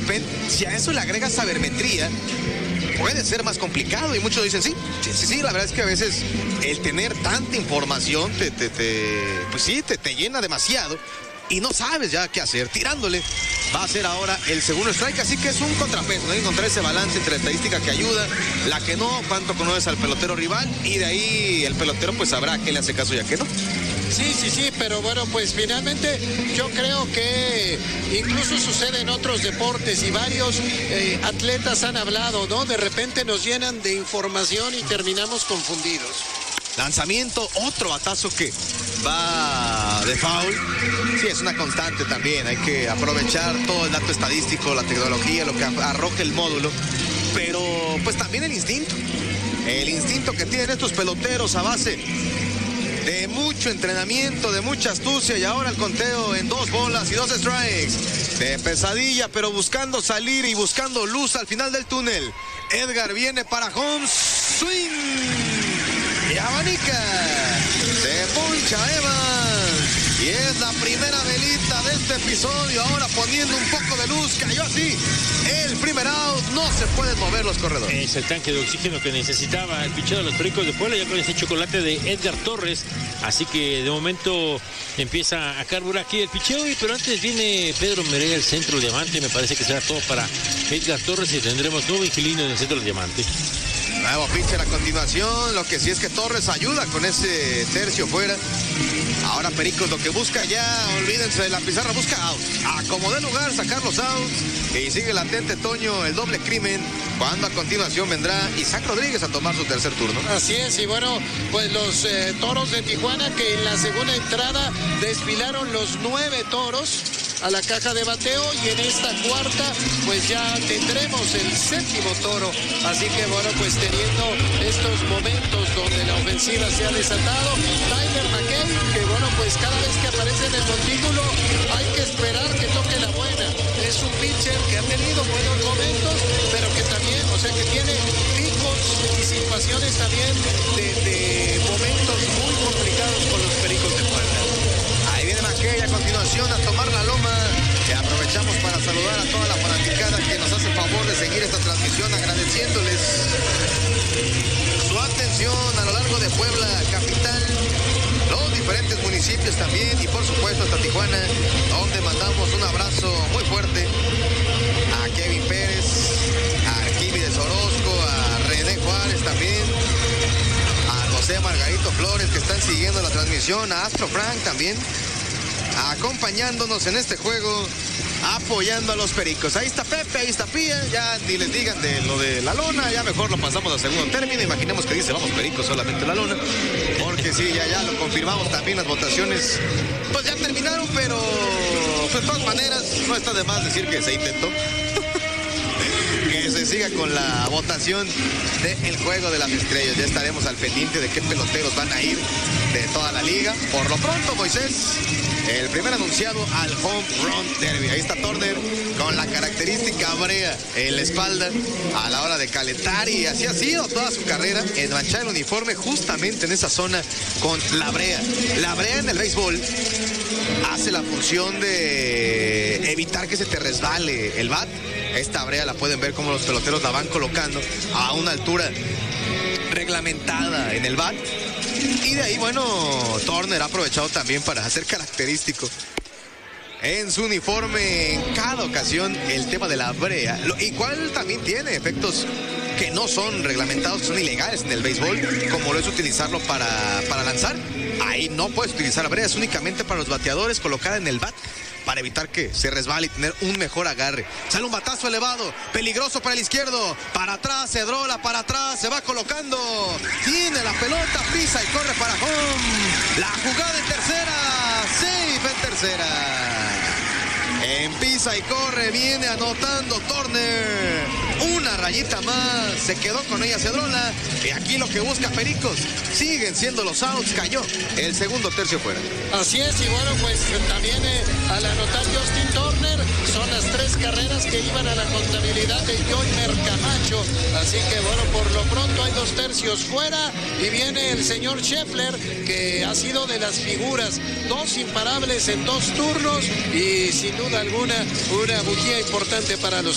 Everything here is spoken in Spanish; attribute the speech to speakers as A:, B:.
A: bullpen, si a eso le agregas sabermetría, puede ser más complicado. Y muchos dicen, sí, la verdad es que a veces el tener tanta información te llena demasiado y no sabes ya qué hacer. Tirándole va a ser ahora el segundo strike, así que es un contrapeso, ¿no? Encontrar ese balance entre la estadística que ayuda, la que no, cuánto conoces al pelotero rival, y de ahí el pelotero pues sabrá a qué le hace caso y a qué no.
B: Sí, pero bueno, pues finalmente yo creo que incluso sucede en otros deportes y varios atletas han hablado, ¿no? De repente nos llenan de información y terminamos confundidos.
A: Lanzamiento, otro batazo que va de foul. Sí, es una constante también. Hay que aprovechar todo el dato estadístico, la tecnología, lo que arroja el módulo. Pero pues también el instinto. El instinto que tienen estos peloteros a base de mucho entrenamiento, de mucha astucia, y ahora el conteo en 2 bolas y 2 strikes. De pesadilla, pero buscando salir y buscando luz al final del túnel. Edgar viene para home, swing. Y abanica, se poncha Evans, y es la primera velita de este episodio, ahora poniendo un poco de luz, cayó así, el primer out, no se pueden mover los corredores.
C: Es el tanque de oxígeno que necesitaba el picheo de los Pericos de Puebla, ya con ese chocolate de Edgar Torres, así que de momento empieza a carburar aquí el picheo, pero antes viene Pedro Merea, el centro diamante, me parece que será todo para Edgar Torres y tendremos nuevo inquilino en el centro diamante.
A: Nuevo pitcher a continuación, lo que sí es que Torres ayuda con ese tercio fuera. Ahora Pericos lo que busca ya, olvídense de la pizarra, busca out. Acomodé lugar, sacar los outs. Y sigue latente Toño, el doble crimen, cuando a continuación vendrá Isaac Rodríguez a tomar su tercer turno.
B: Así es, y bueno, pues los Toros de Tijuana, que en la segunda entrada desfilaron los 9 toros a la caja de bateo, y en esta cuarta pues ya tendremos el 7º toro, así que bueno, pues teniendo estos momentos donde la ofensiva se ha desatado, Tyler McKay, que bueno, pues cada vez que aparece en el montículo hay que esperar que toque la buena. Es un pitcher que ha tenido buenos momentos, pero que también, o sea, que tiene picos y situaciones también de momentos muy complicados con los Pericos de Puebla.
A: Ahí viene McKay a continuación a tomar la loma. Y aprovechamos para saludar a toda la fanaticada que nos hace favor de seguir esta transmisión, agradeciéndoles su atención a lo largo de Puebla capital, los diferentes municipios también, y por supuesto hasta Tijuana, donde mandamos un abrazo muy fuerte a Kevin Pérez, a Arquímedes Orozco, a René Juárez también, a José Margarito Flores, que están siguiendo la transmisión, a Astro Frank también, acompañándonos en este juego, apoyando a los Pericos. Ahí está Pepe, ahí está Pía, ya ni les digan de lo de la lona, ya mejor lo pasamos a segundo término. Imaginemos que dice vamos Pericos, solamente la lona, porque sí, ya lo confirmamos también. Las votaciones pues ya terminaron, pero pues, de todas maneras no está de más decir que se intentó. Que se siga con la votación del juego de las estrellas. Ya estaremos al pendiente de qué peloteros van a ir de toda la liga. Por lo pronto, Moisés, el primer anunciado al Home Run Derby. Ahí está Turner con la característica brea en la espalda a la hora de calentar, y así ha sido toda su carrera, enmanchar el uniforme justamente en esa zona con la brea. La brea en el béisbol hace la función de evitar que se te resbale el bat. Esta brea la pueden ver como los peloteros la van colocando a una altura reglamentada en el bat. Y de ahí, bueno, Turner ha aprovechado también para hacer característico en su uniforme en cada ocasión el tema de la brea, lo igual también tiene efectos que no son reglamentados, que son ilegales en el béisbol, como lo es utilizarlo para lanzar. Ahí no puedes utilizar la brea, es únicamente para los bateadores, colocada en el bat, para evitar que se resbale y tener un mejor agarre. Sale un batazo elevado, peligroso para el izquierdo, para atrás, Cedrola, para atrás, se va colocando, tiene la pelota, pisa y corre para home. La jugada en tercera, safe en tercera. En pisa y corre, viene anotando Turner. Una rayita más, se quedó con ella Cedrola. Y aquí lo que busca Pericos, siguen siendo los outs, cayó el segundo tercio fuera.
B: Así es, y bueno, pues también al anotar Justin Turner, son las 3 carreras que iban a la contabilidad de Joymer Camacho. Así que bueno, por lo pronto hay 2 tercios fuera, y viene el señor Scheffler, que ha sido de las figuras, 2 imparables en 2 turnos, y sin duda alguna una bujía importante para los